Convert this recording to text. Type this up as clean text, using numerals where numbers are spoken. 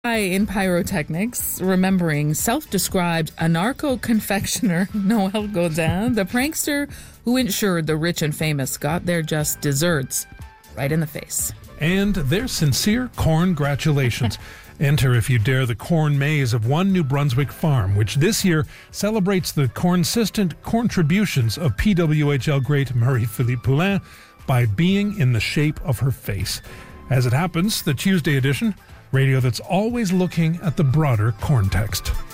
In pyrotechnics, remembering self-described anarcho-confectioner Noel Godin, the prankster who ensured the rich and famous got their just desserts right in the face. And their sincere corn-gratulations. Enter, if you dare, the corn maze of one New Brunswick farm, which this year celebrates the consistent contributions of PWHL great Marie-Philippe Poulin by being in the shape of her face. As it happens, the Tuesday edition, radio that's always looking at the broader context.